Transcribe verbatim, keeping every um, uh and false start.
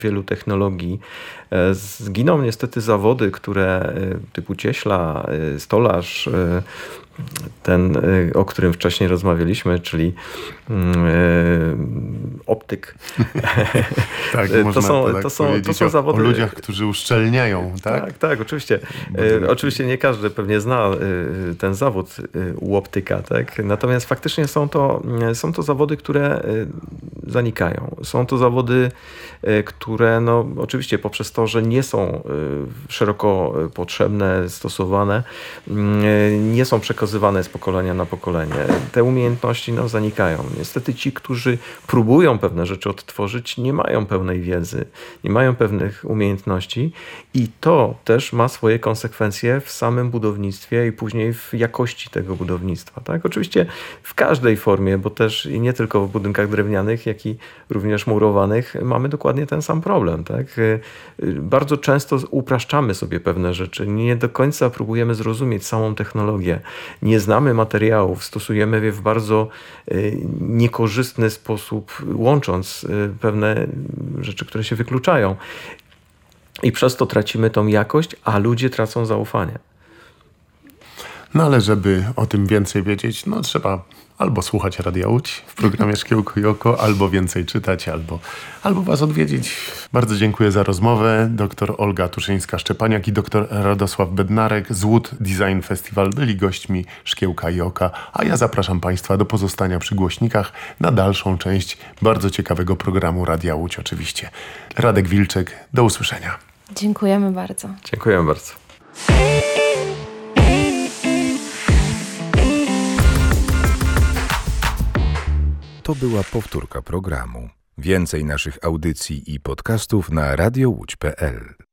wielu technologii. Zginą niestety zawody, które typu cieśla, stolarz, ten, o którym wcześniej rozmawialiśmy, czyli optyk. Tak, to można są, to tak to są, to są o, zawody. o ludziach, którzy uszczelniają, tak? Tak, tak, oczywiście. Oczywiście nie każdy pewnie zna ten zawód u optyka, tak? Natomiast faktycznie są to, są to zawody, które zanikają. Są to zawody, które no, oczywiście poprzez to, że nie są szeroko potrzebne, stosowane, nie są przekazywane z pokolenia na pokolenie. Te umiejętności no, zanikają. Niestety ci, którzy próbują pewne rzeczy odtworzyć, nie mają pełnej wiedzy, nie mają pewnych umiejętności i to też ma swoje konsekwencje w samym budownictwie i później w jakości tego budownictwa. Tak? Oczywiście w każdej formie, bo też i nie tylko w budynkach drewnianych, jak i również murowanych mamy dokładnie ten sam problem. Tak? Bardzo często upraszczamy sobie pewne rzeczy, nie do końca próbujemy zrozumieć samą technologię, nie znamy materiałów, stosujemy je w bardzo niekorzystny sposób, łącząc pewne rzeczy, które się wykluczają. I przez to tracimy tą jakość, a ludzie tracą zaufanie. No ale żeby o tym więcej wiedzieć, no trzeba albo słuchać Radia Łódź w programie Szkiełko i Oko, albo więcej czytać, albo, albo was odwiedzić. Bardzo dziękuję za rozmowę. Doktor Olga Tuszyńska-Szczepaniak i doktor Radosław Bednarek z Łódź Design Festival byli gośćmi Szkiełka i Oka, a ja zapraszam państwa do pozostania przy głośnikach na dalszą część bardzo ciekawego programu Radia Łódź oczywiście. Radek Wilczek, do usłyszenia. Dziękujemy bardzo. Dziękujemy bardzo. To była powtórka programu. Więcej naszych audycji i podcastów na radio łódź kropka p l.